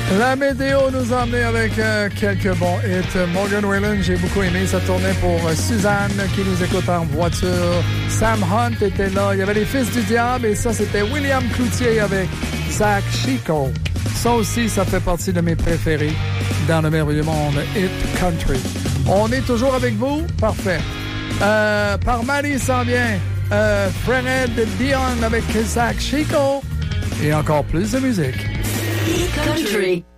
La météo nous a emmenés avec quelques bons hits. Morgan Wallen, j'ai beaucoup aimé. Ça tournait pour Suzanne qui nous écoute en voiture. Sam Hunt était là. Il y avait les Fils du Diable et ça, c'était William Cloutier avec Zach Chico. Ça aussi, ça fait partie de mes préférés dans le merveilleux monde Hit Country. On est toujours avec vous? Parfait. Par Marie s'en vient Fred Dion avec Zach Chico et encore plus de musique. Hit Country.